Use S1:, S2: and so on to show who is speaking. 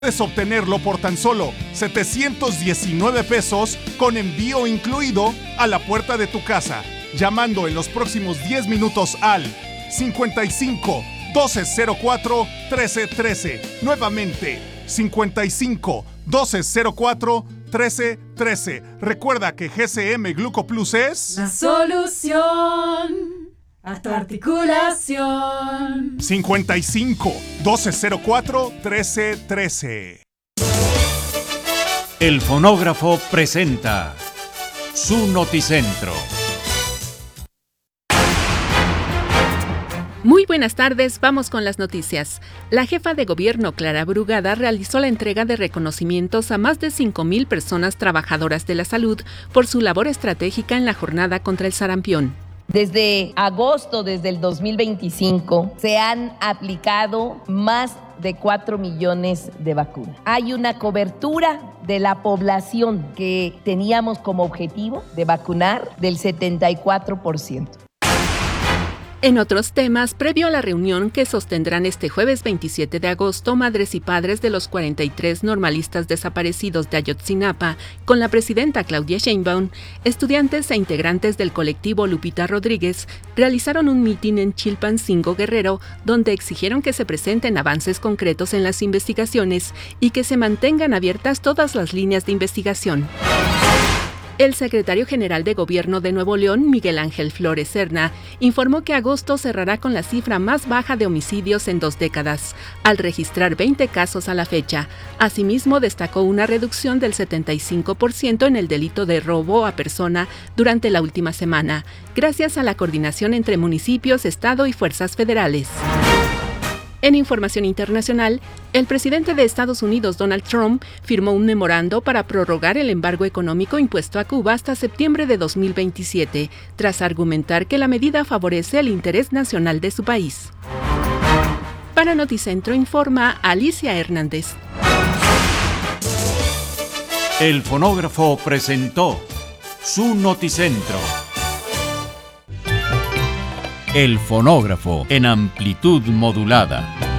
S1: Puedes obtenerlo por tan solo 719 pesos con envío incluido a la puerta de tu casa, llamando en los próximos 10 minutos al 55 1204 1313. Nuevamente, 55 1204 1313. Recuerda que GCM Gluco Plus es
S2: la solución a tu articulación.
S1: 55 1204 1313.
S3: El Fonógrafo presenta su Noticentro.
S4: Muy buenas tardes, vamos con las noticias. La jefa de gobierno, Clara Brugada, realizó la entrega de reconocimientos a más de 5,000 personas trabajadoras de la salud por su labor estratégica en la jornada contra el sarampión.
S5: Desde agosto, desde el 2025, se han aplicado más de 4 millones de vacunas. Hay una cobertura de la población que teníamos como objetivo de vacunar del 74%.
S4: En otros temas, previo a la reunión que sostendrán este jueves 27 de agosto, madres y padres de los 43 normalistas desaparecidos de Ayotzinapa, con la presidenta Claudia Sheinbaum, estudiantes e integrantes del colectivo Lupita Rodríguez realizaron un mitin en Chilpancingo, Guerrero, donde exigieron que se presenten avances concretos en las investigaciones y que se mantengan abiertas todas las líneas de investigación. El secretario general de Gobierno de Nuevo León, Miguel Ángel Flores Serna, informó que agosto cerrará con la cifra más baja de homicidios en 2 décadas, al registrar 20 casos a la fecha. Asimismo, destacó una reducción del 75% en el delito de robo a persona durante la última semana, gracias a la coordinación entre municipios, Estado y fuerzas federales. En información internacional, el presidente de Estados Unidos, Donald Trump, firmó un memorando para prorrogar el embargo económico impuesto a Cuba hasta septiembre de 2027, tras argumentar que la medida favorece el interés nacional de su país. Para Noticentro informa Alicia Hernández.
S3: El Fonógrafo presentó su Noticentro. El Fonógrafo en amplitud modulada.